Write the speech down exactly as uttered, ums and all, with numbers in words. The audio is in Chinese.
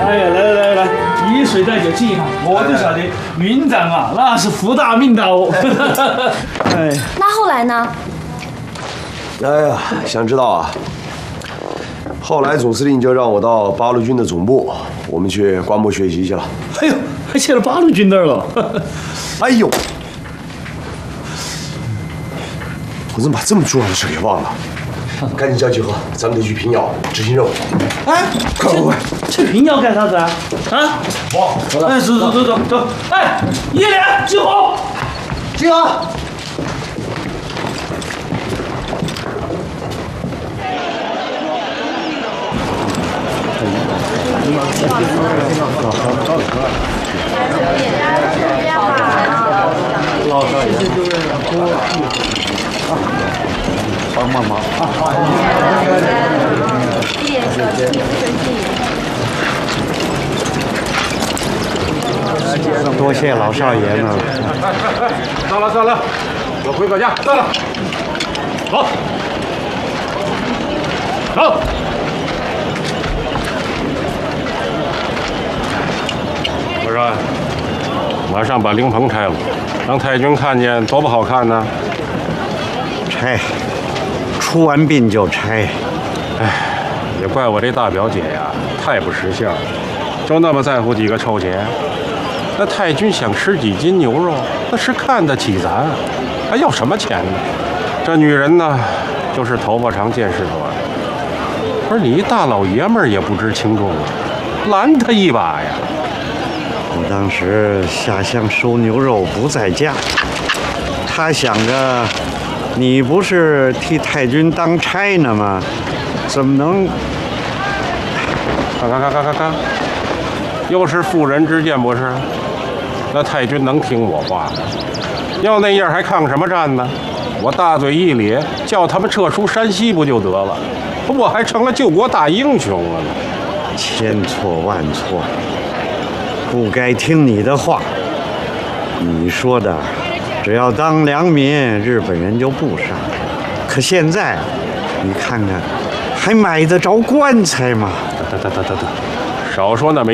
哎呀，来来来来，一水带酒敬一下，我就晓得云长啊，那是福大命大哦。哎， 那后来呢？ 哎呀，想知道啊？后来总司令就让我到八路军的总部，我们去观摩学习去了。 哎呦，还去了八路军那儿了。 哎呦，我怎么把这么重要的事给忘了？赶紧叫集合，咱们得去平遥执行任务。 哎， 快快快！ 去平遥干啥子啊？啊？ 哇， 走了。哎，走走走走走。哎，一连集合，集合。 老少爷，帮帮忙啊！多谢老少爷呢。 到了到了，我回个家。到了，好，好。我说，马上把灵棚拆了，让太君看见，多不好看呢。 拆，出完殡就拆。 哎，也怪我这大表姐呀，太不识相，就那么在乎几个臭钱。那太君想吃几斤牛肉，那是看得起咱，还要什么钱呢？这女人呢，就是头发长见识短。而你一大老爷们儿也不知轻重啊，拦他一把呀！ 我当时下乡收牛肉不在家，他想着你不是替太君当差呢吗？怎么能？ 看看看看看看，又是妇人之见不是？那太君能听我话吗？要那样还抗什么战呢？我大嘴一咧，叫他们撤出山西不就得了？我还成了救国大英雄了呢！ 千错万错，不该听你的话。你说的，只要当良民，日本人就不杀。可现在，你看看，还买得着棺材吗？ 得得得得得，少说那没。